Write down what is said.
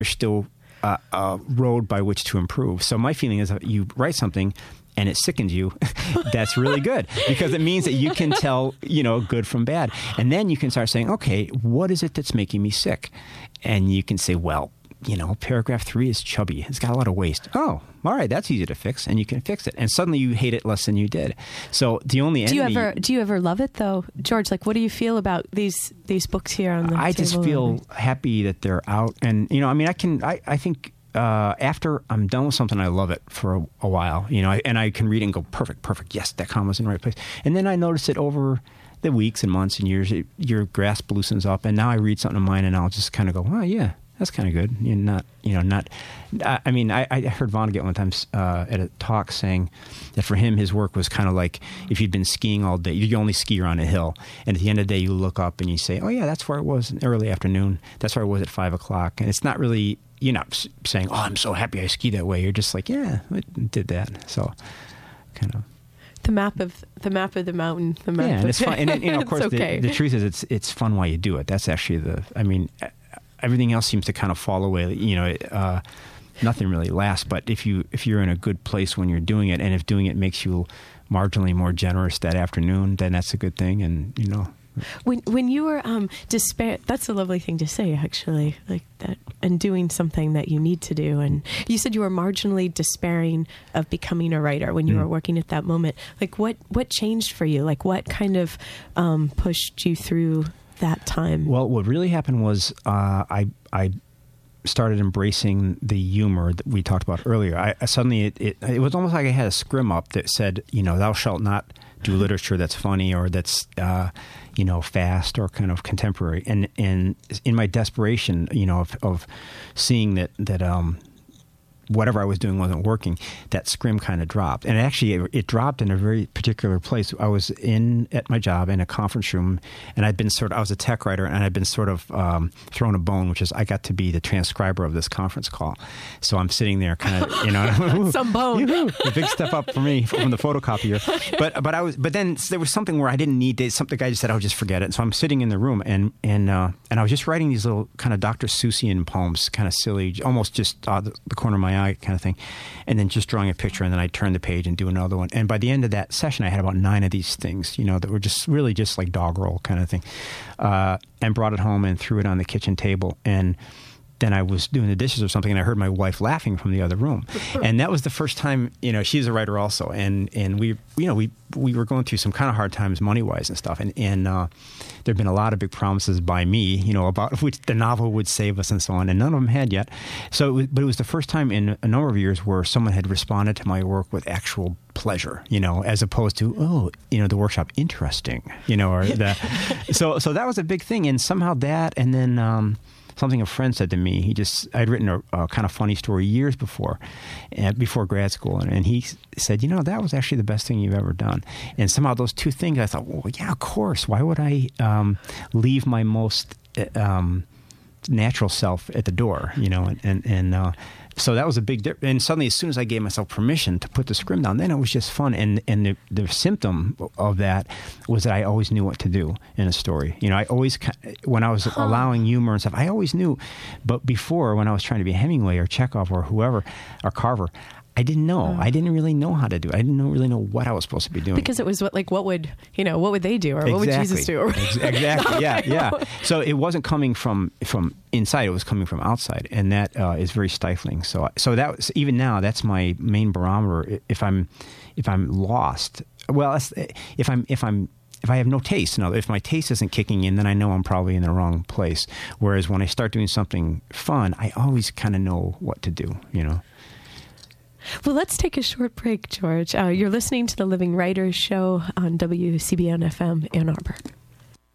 still a road by which to improve. So my feeling is that you write something and it sickens you, that's really good, because it means that you can tell, good from bad. And then you can start saying, okay, what is it that's making me sick? And you can say, well, paragraph 3 is chubby. It's got a lot of waste. Oh, all right, that's easy to fix, and you can fix it. And suddenly you hate it less than you did. So the only enemy... Do you ever love it, though? George, what do you feel about these books here on the table? I just feel happy that they're out. And, I think... after I'm done with something, I love it for a while, and I can read it and go, perfect. Yes, that comma's in the right place. And then I notice it over the weeks and months and years, your grasp loosens up. And now I read something of mine and I'll just kind of go, oh yeah, that's kind of good. I heard Vonnegut one time at a talk saying that for him, his work was kind of like if you'd been skiing all day, you only ski around a hill. And at the end of the day, you look up and you say, oh yeah, that's where I was in early afternoon. That's where I was at 5 o'clock. And it's not really... You're not saying, oh, I'm so happy I ski that way. You're just like, yeah, I did that. So kind of. The map of the mountain. The map and it's fun. And of course, okay. the truth is it's fun while you do it. That's actually everything else seems to kind of fall away. Nothing really lasts. But if you're in a good place when you're doing it, and if doing it makes you marginally more generous that afternoon, then that's a good thing. And, When you were despair, that's a lovely thing to say, actually, like that, and doing something that you need to do. And you said you were marginally despairing of becoming a writer when you were working at that moment. Like, what changed for you? Like, what kind of pushed you through that time? Well, what really happened was I started embracing the humor that we talked about earlier. I suddenly it was almost like I had a scrim up that said, thou shalt not do literature that's funny or that's fast or kind of contemporary. And in my desperation, of seeing that whatever I was doing wasn't working, that scrim kind of dropped. And actually, it dropped in a very particular place. I was at my job in a conference room, and I was a tech writer, and I'd been sort of thrown a bone, which is I got to be the transcriber of this conference call. So I'm sitting there kind of, some bone. A big step up for me from the photocopier. But then there was something where I didn't need to, the guy just said, just forget it. So I'm sitting in the room, and I was just writing these little kind of Dr. Seussian poems, kind of silly, almost just the corner of my eye kind of thing, and then just drawing a picture, and then I'd turn the page and do another one. And by the end of that session, I had about 9 of these things, that were just really just like doggerel kind of thing, and brought it home and threw it on the kitchen table. And then I was doing the dishes or something, and I heard my wife laughing from the other room. And that was the first time, she's a writer also, and we were going through some kind of hard times money-wise and stuff, and there'd been a lot of big promises by me, about which the novel would save us and so on, and none of them had yet. But it was the first time in a number of years where someone had responded to my work with actual pleasure, as opposed to, the workshop, interesting, or that. So that was a big thing, and somehow that, and then something a friend said to me. I'd written a kind of funny story years before grad school, and he said, that was actually the best thing you've ever done. And somehow those two things, I thought, well, yeah, of course. Why would I leave my most natural self at the door, so that was a big difference. And suddenly, as soon as I gave myself permission to put the scrim down, then it was just fun. And the symptom of that was that I always knew what to do in a story. I always, when I was allowing humor and stuff, I always knew. But before, when I was trying to be Hemingway or Chekhov or whoever, or Carver, I didn't know. I didn't really know how to do it. I didn't really know what I was supposed to be doing. Because it was what would they do, or what would Jesus do? Exactly. Yeah. So it wasn't coming from inside; it was coming from outside, and that is very stifling. So that was, even now, that's my main barometer. If I'm lost, well, if I have no taste, if my taste isn't kicking in, then I know I'm probably in the wrong place. Whereas when I start doing something fun, I always kind of know what to do. Well, let's take a short break, George. You're listening to the Living Writers Show on WCBN FM Ann Arbor.